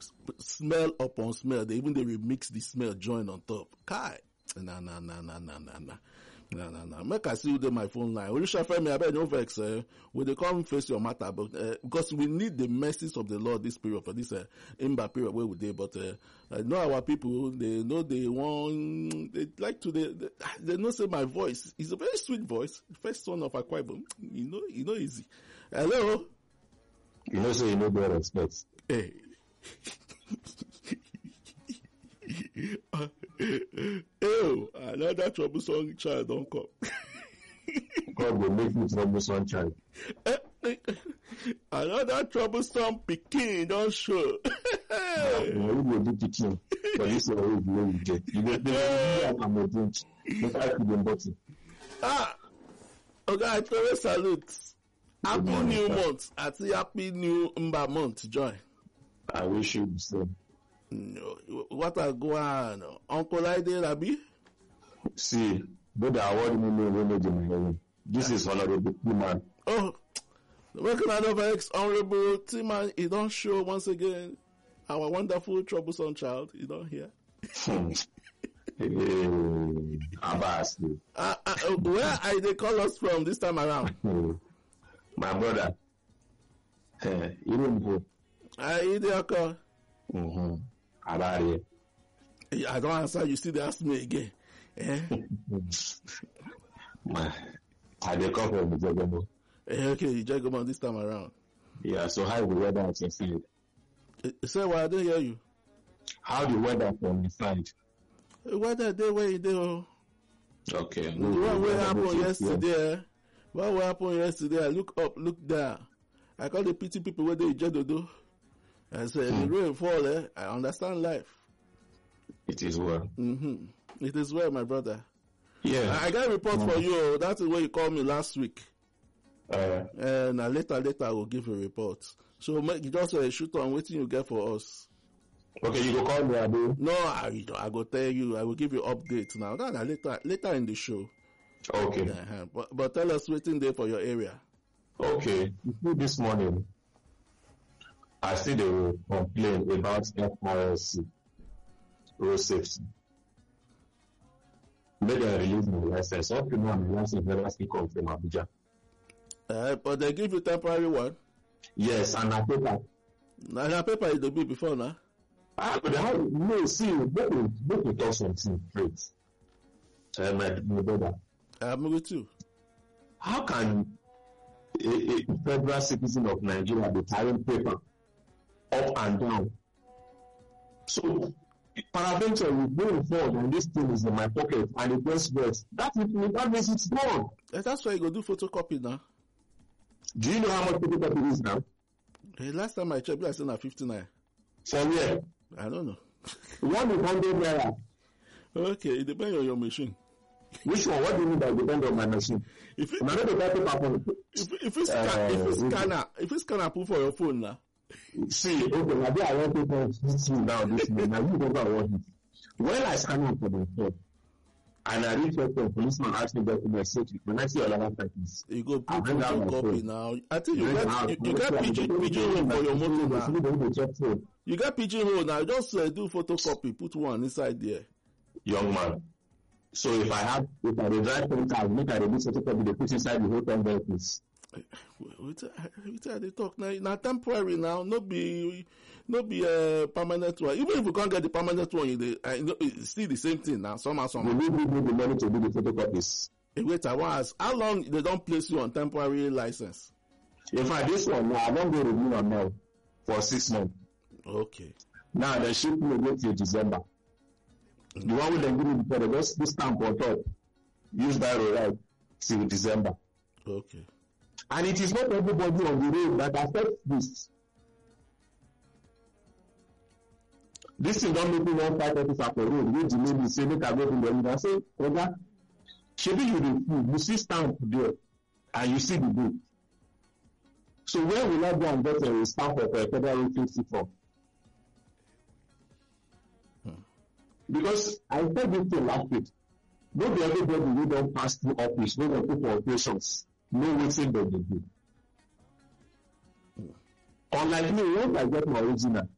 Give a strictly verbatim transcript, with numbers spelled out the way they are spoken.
smell upon smell. They even they remix the smell, join on top. Kai. Nah, nah, nah, nah, nah, nah, nah. Nah, nah, nah. Make I see you there my phone line. Orisha Femi, I bet no vex, eh? Will they come face your matter? But, uh, because we need the mercies of the Lord this period, for this, uh, Imba period where we dey, but, uh, I know our people, they know they want, they like to, they, they, they know say my voice is a very sweet voice. First son of Akwa Ibom. You know, you know easy. Hello? You know, say you know better respect. Hey. uh, ew, another troublesome child don't come. God will make you troublesome child. Another troublesome pikin don't show. You will do pikin, but this is what you get. You get the you Ah, okay, I pray salute. Happy new month. At the happy new Mba month, Joy. I wish you the same. No, what I go on, Uncle Ide Rabi? See, but the award me no no no. This is honorable man. Oh, working out ex honorable T-Man, he don't show once again our wonderful troublesome child. You don't hear? Hey, Abbas. Uh, uh, where are they call us from this time around? My brother. Hey, you don't go. I eat the call. Mm-hmm. I don't answer. You still ask me again. Eh? My, I dey come from the Jagomo. Eh, okay, Jagomo this time around. Yeah. So how the weather at your side? Say what? I didn't hear you. How the weather from the side? The weather day where you do. Okay. No, the one what happened yesterday? Yeah. What what happened yesterday? I look up, look down. I call the pity people where they Jadodo. I said, mm. the rain fall, eh? I understand life. It is well. Mm-hmm. It is well, my brother. Yeah. I, I got a report mm. for you. That's the way you called me last week. Uh, and uh, later, later, I will give a report. So, make just uh, shoot on waiting you get for us. Okay, you go call me, Abu. No, I, I go tell you. I will give you updates now. That later, later in the show. Okay. Uh-huh. But, but tell us waiting there for your area. Okay. This morning, I see they will complain about F R S C, road safety. Make them release the license. All people on the license never still come from Abuja. Uh, but they give you temporary one? Yes, and a paper. Now, the paper is the big before now. Ah, but how, no, see, make me, make me talk something straight. Uh, my, my brother. I'm with you. How can a, a federal citizen of Nigeria be carrying paper up and down? So, peradventure, you go forward and this thing is in my pocket and it goes west. That, that means it's gone. Yeah, that's why you go do photocopy now. Do you know how much photocopy is now? The last time I checked, I said na fifty-nine. For where? I don't know. One is hundred naira. Okay, it depends on your machine. Which one? What do you mean by depend on my machine? If it, if, if it's uh, scan, if it's scanner, if it's scanner put for your phone now. See, okay, now I want to talk this now this morning. Now you never want it. When I scan it for the phone, and I reach out to a policeman asking documents, so when I see a lot of things, you go put photocopy now. I think you got you, you got pigeon pigeon hole for your motor now. You got pigeon hole now. Just uh, do photocopy. Put one inside there. Young man. So if I have, if I drive ten cars, make I reduce photocopy, they put inside the whole ten vehicles. We tell they talk now. Now temporary now, not be, not be a uh, permanent one. Even if we can't get the permanent one, it, uh, it's still the same thing now. Somehow, somehow. We need the money to do the photocopies. Hey, wait, I want to ask, how long they don't place you on temporary license? In fact, this one now, I don't go review on now for six months. Okay. Now the ship will go till December. Mm-hmm. The one with them give me before, they just this stamp on top. Use that right till December. Okay. And it is not everybody on the road that affects this. This thing don't make me one fight officer for road. Which the lady say, make I go to the road. I say, Oga, should you the food? You see stamp there, and you see the date. So where will I go and get a stamp of a federal road safety from? Hmm. Because I said this thing last week. Not be everybody who don't pass through office, no don't put for operations. No waiting that they do. Mm. Unlike me, once I get my original,